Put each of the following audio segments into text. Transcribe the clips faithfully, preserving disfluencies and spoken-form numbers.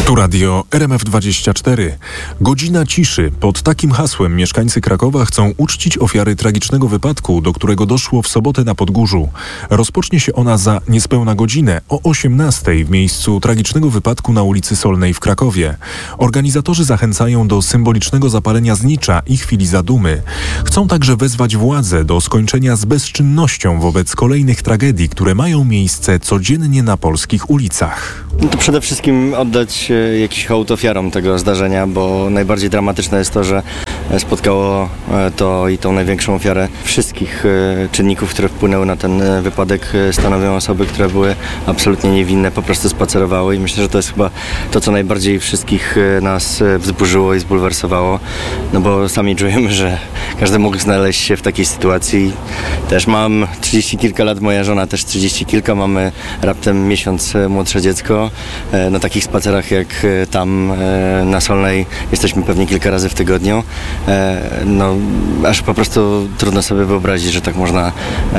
Tu radio R M F dwadzieścia cztery. Godzina ciszy. Pod takim hasłem mieszkańcy Krakowa chcą uczcić ofiary tragicznego wypadku, do którego doszło w sobotę na Podgórzu. Rozpocznie się ona za niespełna godzinę o osiemnastej w miejscu tragicznego wypadku na ulicy Solnej w Krakowie. Organizatorzy zachęcają do symbolicznego zapalenia znicza i chwili zadumy. Chcą także wezwać władze do skończenia z bezczynnością wobec kolejnych tragedii, które mają miejsce codziennie na polskich ulicach. No to przede wszystkim oddać jakiś hołd ofiarom tego zdarzenia, bo najbardziej dramatyczne jest to, że spotkało to i tą największą ofiarę wszystkich czynników, które wpłynęły na ten wypadek. Stanowią osoby, które były absolutnie niewinne, po prostu spacerowały i myślę, że to jest chyba to, co najbardziej wszystkich nas wzburzyło i zbulwersowało, no bo sami czujemy, że każdy mógł znaleźć się w takiej sytuacji. Też mam trzydzieści kilka lat, moja żona też trzydzieści kilka, mamy raptem miesiąc młodsze dziecko. Na takich spacerach jak tam na Solnej jesteśmy pewnie kilka razy w tygodniu. No, aż po prostu trudno sobie wyobrazić, że tak można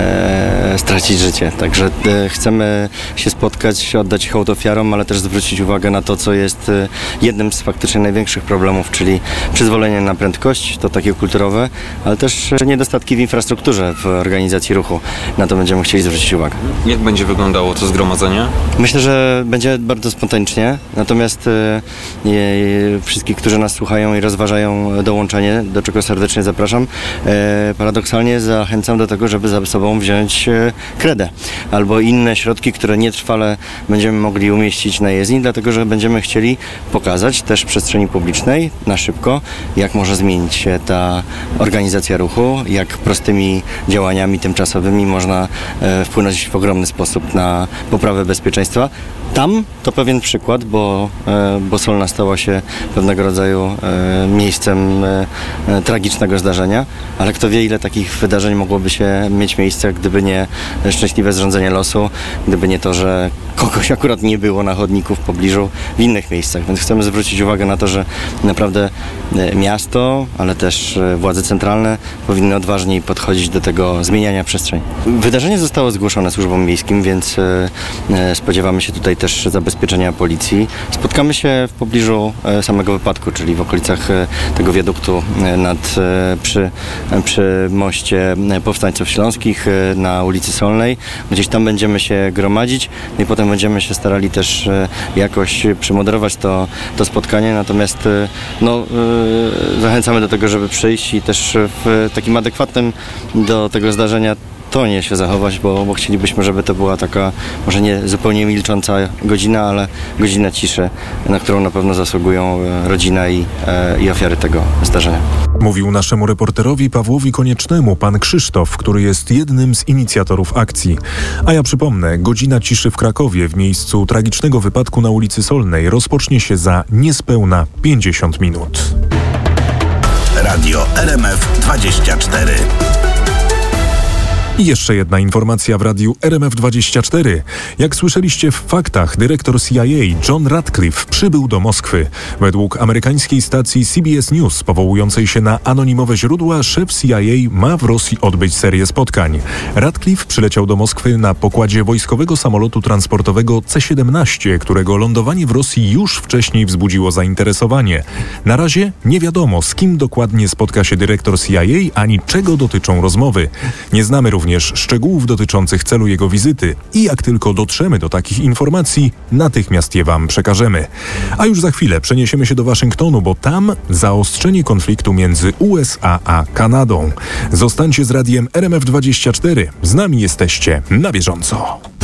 stracić życie. Także chcemy się spotkać, oddać hołd ofiarom, ale też zwrócić uwagę na to, co jest jednym z faktycznie największych problemów, czyli przyzwolenie na prędkość, to takie kulturowe, ale też niedostatki w infrastrukturze, w organizacji ruchu. Na to będziemy chcieli zwrócić uwagę. Jak będzie wyglądało to zgromadzenie? Myślę, że będzie bardzo spontanicznie, natomiast e, e, wszystkich, którzy nas słuchają i rozważają dołączenie, do czego serdecznie zapraszam, e, paradoksalnie zachęcam do tego, żeby za sobą wziąć e, kredę albo inne środki, które nietrwale będziemy mogli umieścić na jezdni, dlatego że będziemy chcieli pokazać też przestrzeni publicznej na szybko, jak może zmienić się ta organizacja ruchu, jak prostymi działaniami tymczasowymi można e, wpłynąć w ogromny sposób na poprawę bezpieczeństwa. Tam to pewien przykład, bo, e, bo Solna stała się pewnego rodzaju e, miejscem e, e, tragicznego zdarzenia, ale kto wie, ile takich wydarzeń mogłoby się mieć miejsce, gdyby nie szczęśliwe zrządzenie losu, gdyby nie to, że kogoś akurat nie było na chodniku w pobliżu w innych miejscach. Więc chcemy zwrócić uwagę na to, że naprawdę e, miasto, ale też e, władze centralne powinny odważniej podchodzić do tego zmieniania przestrzeni. Wydarzenie zostało zgłoszone służbom miejskim, więc e, e, spodziewamy się tutaj też zabezpieczenia policji. Spotkamy się w pobliżu samego wypadku, czyli w okolicach tego wiaduktu nad, przy, przy moście Powstańców Śląskich na ulicy Solnej. Gdzieś tam będziemy się gromadzić, no i potem będziemy się starali też jakoś przymoderować to, to spotkanie, natomiast no, zachęcamy do tego, żeby przyjść i też w takim adekwatnym do tego zdarzenia tonie się zachować, bo, bo chcielibyśmy, żeby to była taka może nie zupełnie milcząca godzina, ale godzina ciszy, na którą na pewno zasługują rodzina i, e, i ofiary tego zdarzenia. Mówił naszemu reporterowi Pawłowi Koniecznemu pan Krzysztof, który jest jednym z inicjatorów akcji. A ja przypomnę, godzina ciszy w Krakowie w miejscu tragicznego wypadku na ulicy Solnej rozpocznie się za niespełna pięćdziesiąt minut. Radio R M F dwadzieścia cztery. I jeszcze jedna informacja w radiu R M F dwadzieścia cztery. Jak słyszeliście w faktach, dyrektor C I A John Ratcliffe przybył do Moskwy. Według amerykańskiej stacji C B S News, powołującej się na anonimowe źródła, szef C I A ma w Rosji odbyć serię spotkań. Ratcliffe przyleciał do Moskwy na pokładzie wojskowego samolotu transportowego C siedemnaście, którego lądowanie w Rosji już wcześniej wzbudziło zainteresowanie. Na razie nie wiadomo, z kim dokładnie spotka się dyrektor C I A, ani czego dotyczą rozmowy. Nie znamy również szczegółów dotyczących celu jego wizyty i jak tylko dotrzemy do takich informacji, natychmiast je wam przekażemy. A już za chwilę przeniesiemy się do Waszyngtonu, bo tam zaostrzenie konfliktu między U S A a Kanadą. Zostańcie z radiem R M F dwadzieścia cztery. Z nami jesteście na bieżąco.